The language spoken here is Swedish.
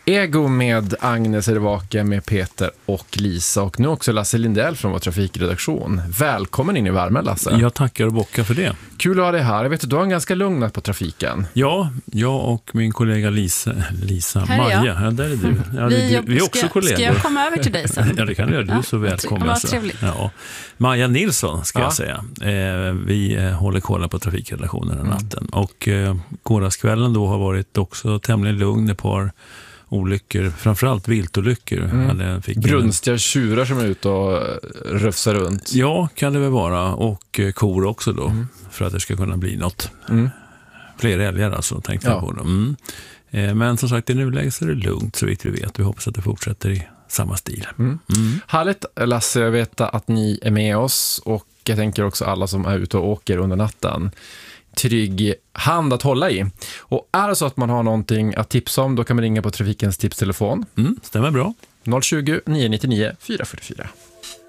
Ego med Agnes Ervake, med Peter och Lisa och nu också Lasse Lindell från vår trafikredaktion. Välkommen in i värmen, Lasse. Jag tackar och bockar för det. Kul att ha dig här. Jag vet att du har en ganska lugn natt på trafiken. Ja, jag och min kollega Lisa Maja. Ja, där är du. Ja, vi är också kollegor. Ska jag komma över till dig sen? Ja, det kan du göra. Du är så välkommen. Vad trevligt. Ja. Maja Nilsson ska jag säga. Vi håller kolla på trafikredaktionen den natten. Och gårdagskvällen då har varit också tämligen lugn. Ett par olyckor, framförallt viltolyckor. Brunstiga tjurar som är ute och rufsar runt. Ja, kan det väl vara. Och kor också då. För att det ska kunna bli något. Fler älgar alltså, tänkte jag på dem. Men som sagt, i nuläget så är det lugnt så vitt vi vet. Vi hoppas att det fortsätter i samma stil. Härligt, Lasse, jag vet att ni är med oss och jag tänker också alla som är ute och åker under natten. Trygg hand att hålla i. Och är det så att man har någonting att tipsa om, då kan man ringa på Trafikens tipstelefon. Stämmer bra. 020 999 444.